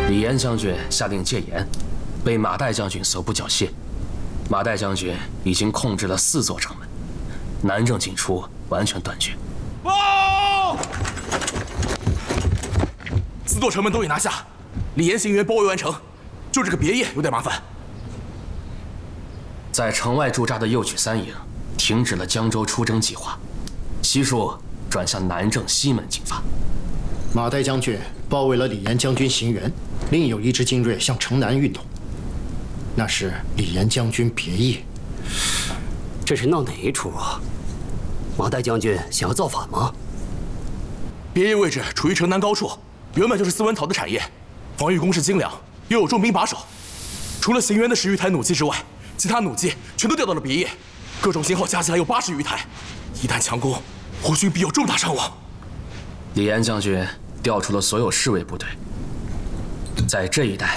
李岩将军下令戒严，被马岱将军所部缴械。马岱将军已经控制了4座城门，南郑进出完全断绝。 报！4座城门都已拿下，李岩行辕包围完成，就这个别业有点麻烦。 在城外驻扎的右曲3营停止了江州出征计划，悉数转向南郑西门进发。 马岱将军包围了李岩将军行辕，另有一支精锐向城南运动，那是李岩将军别业。 这是闹哪一出啊？马岱将军想要造反吗？ 别业位置处于城南高处，原本就是司文曹的产业，防御工事精良，又有重兵把守。除了行辕的10余台弩机之外，其他弩机全都调到了别业，各种型号加起来有80余台。一旦强攻，胡军必有重大伤亡。 李岩将军调出了所有侍卫部队，在这一带